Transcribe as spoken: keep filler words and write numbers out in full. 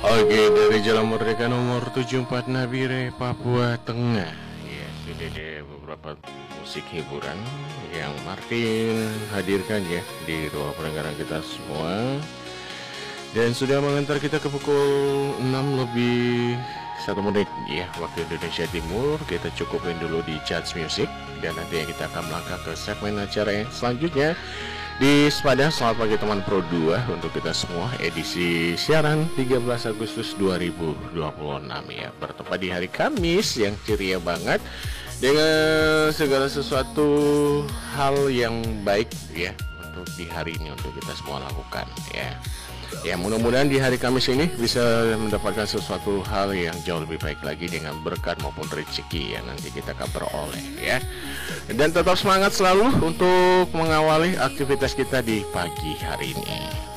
Oke, dari Jalan Merdeka nomor tujuh puluh empat Nabire, Papua Tengah. Ya, sudah ada beberapa musik hiburan yang Martin hadirkan ya di ruang pendengaran kita semua. Dan sudah mengantar kita ke pukul enam lebih satu menit ya waktu Indonesia Timur. Kita cukupin dulu di Charts Music dan nanti kita akan melangkah ke segmen acara yang selanjutnya di Sepada. Selamat pagi teman Pro dua untuk kita semua, edisi siaran tiga belas Agustus dua ribu dua puluh enam ya, bertepat di hari Kamis yang ceria banget dengan segala sesuatu hal yang baik ya untuk di hari ini untuk kita semua lakukan ya. Ya, mudah-mudahan di hari Kamis ini bisa mendapatkan sesuatu hal yang jauh lebih baik lagi dengan berkat maupun rezeki yang nanti kita akan peroleh ya. Dan tetap semangat selalu untuk mengawali aktivitas kita di pagi hari ini.